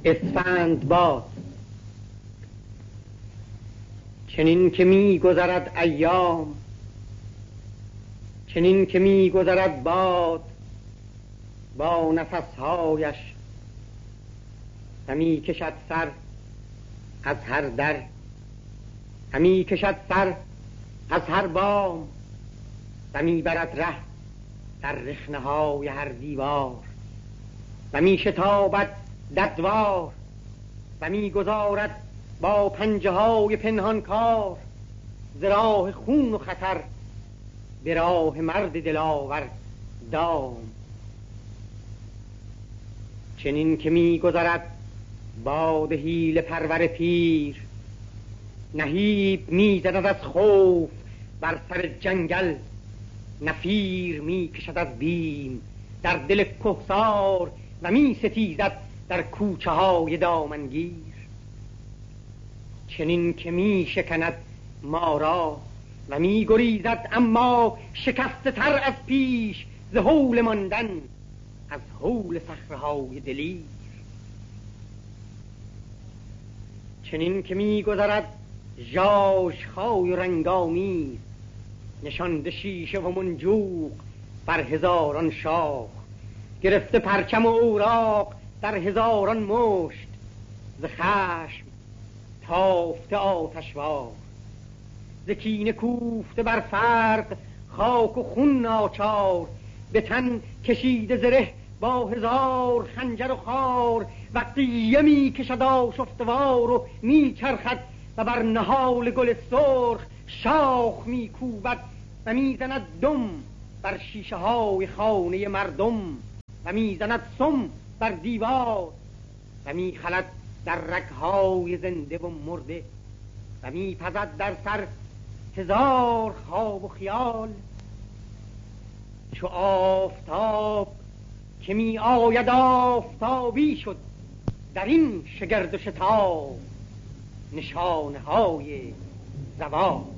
اسفند باد. چنین که می گذرد ایام، چنین که می گذرد باد با نفسهایش، همی کشد سر از هر در، همی کشد سر از هر بام، و می برد ره در رخنه های هر دیوار، و می شتابد در دوار، و می گذارد با پنجه های پنهان کار، ز راه خون و خطر به راه مرد دلاور دام. چنین که می گذرد باد حیله پرور پیر، نهیب می زند از خوف بر سر جنگل، نفیر می کشد از بیم در دل کهسار، و می ستیزد در کوچه های دامنگیر. چنین که می شکند ما را و می گریزد، اما شکسته تر از پیش ز هول ماندن از هول صخره‌های دلیر. چنین که می گذرد ژاژخای و رنگامیز، نشانده شیشه و منجوق بر هزاران شاخ، گرفته پرچم و اوراق در هزاران مشت، ز خشم تافته آتشوار، ز کینه کوفته بر فرق خاک و خون ناچار، به تن کشیده زره با هزار خنجر و خار، وقتی می کشد آشفتوار و می چرخد و بر نهال گل سرخ شاخ می کوبد، و می زند دم بر شیشه های خانه مردم، و می زند سم بر دیوار، و می خلد در رگ‌های زنده و مرده، و می پزد در سر هزار خواب و خیال. چو آفتاب که می آید آفتابی شد، در این شگرد و شتاب نشانه های زوال.